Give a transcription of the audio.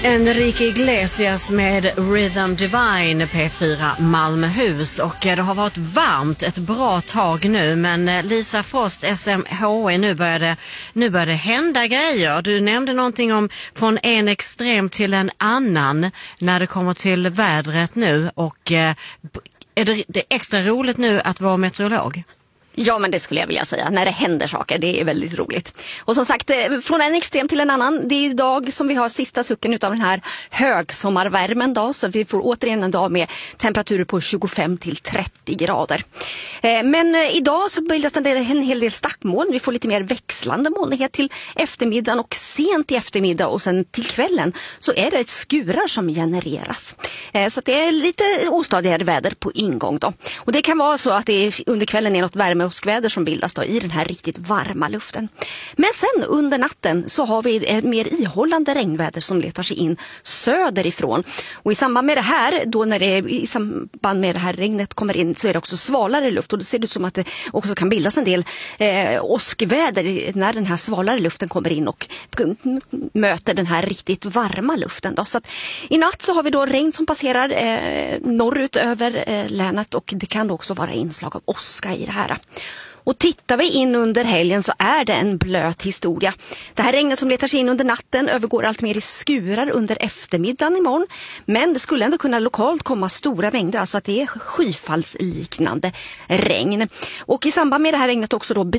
Enrique Iglesias med Rhythm Divine, P4 Malmöhus. Och det har varit varmt ett bra tag nu, men Lisa Frost, SMHI, nu börjar det hända grejer. Du nämnde någonting om från en extrem till en annan när det kommer till vädret nu. Och är det extra roligt nu att vara meteorolog? Ja, men det skulle jag vilja säga. När det händer saker, det är väldigt roligt. Och som sagt, från en extrem till en annan. Det är ju idag som vi har sista sucken utav den här högsommarvärmen då. Så vi får återigen en dag med temperaturer på 25 till 30 grader. Men idag så bildas det en hel del stackmoln. Vi får lite mer växlande molnighet till eftermiddagen och sent i eftermiddag. Och sen till kvällen så är det ett skurar som genereras. Så att det är lite ostadigare väder på ingång då. Och det kan vara så att det under kvällen är något värme och skväder som bildas då i den här riktigt varma luften. Men sen under natten så har vi ett mer ihållande regnväder som letar sig in söderifrån. Och i samband med det här, då när det i samband med det här regnet kommer in, så är det också svalare luft. Och det ser ut som att det också kan bildas en del åskväder när den här svalare luften kommer in och möter den här riktigt varma luften då. Så att i natt så har vi då regn som passerar norrut över länet, och det kan då också vara inslag av åska i det här. Och tittar vi in under helgen så är det en blöt historia. Det här regnet som letar sig in under natten övergår allt mer i skurar under eftermiddagen imorgon. Men det skulle ändå kunna lokalt komma stora mängder, alltså att det är skyfallsliknande regn. Och i samband med det här regnet också då